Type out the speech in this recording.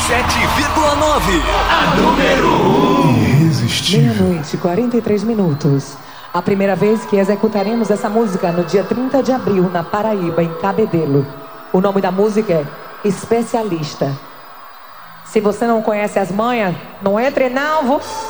A número 1. Irresistível. Meia-noite, 43 minutos. A primeira vez que executaremos essa música no dia 30 de abril, na Paraíba, em Cabedelo. O nome da música é Especialista. Se você não conhece as manhas, não entre não, vou...